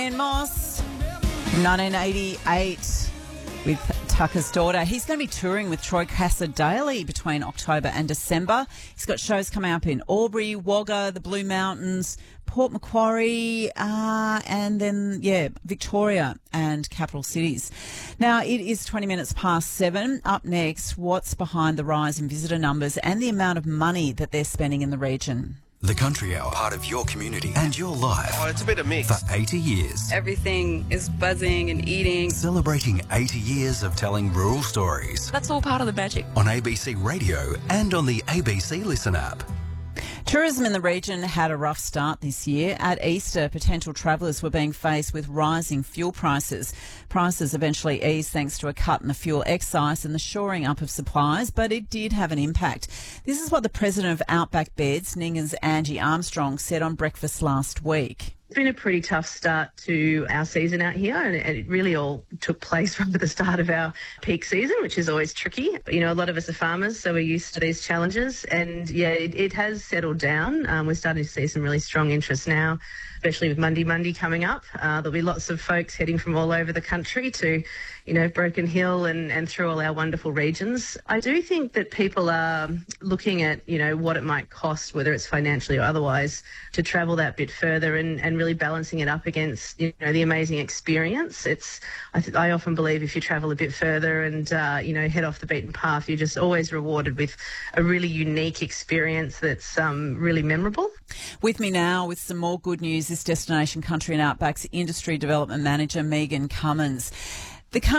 Ian Moss, 1988, with Tucker's Daughter. He's going to be touring with Troy Cassar-Daley between October and December. He's got shows coming up in Albury, Wagga, the Blue Mountains, Port Macquarie, and then, Victoria and capital cities. Now, it is 20 minutes past 7. Up next, what's behind the rise in visitor numbers and the amount of money that they're spending in the region. The Country Hour, part of your community and your life. Oh, it's a bit of mix. For 80 years. Everything is buzzing and eating. Celebrating 80 years of telling rural stories. That's all part of the magic. On ABC Radio and on the ABC Listen app. Tourism in the region had a rough start this year. At Easter, potential travellers were being faced with rising fuel prices. Prices eventually eased thanks to a cut in the fuel excise and the shoring up of supplies, but it did have an impact. This is what the president of Outback Beds, Ninga's Angie Armstrong, said on Breakfast last week. It's been a pretty tough start to our season out here, and it really all took place right at the start of our peak season, which is always tricky. You know, a lot of us are farmers, so we're used to these challenges, and it has settled down. We're starting to see some really strong interest now, especially with Monday coming up. There'll be lots of folks heading from all over the country to, Broken Hill and through all our wonderful regions. I do think that people are looking at, what it might cost, whether it's financially or otherwise, to travel that bit further and really balancing it up against, the amazing experience. I often believe if you travel a bit further and, head off the beaten path, you're just always rewarded with a really unique experience that's really memorable. With me now with some more good news is Destination Country and Outback's Industry Development Manager, Megan Cummins. The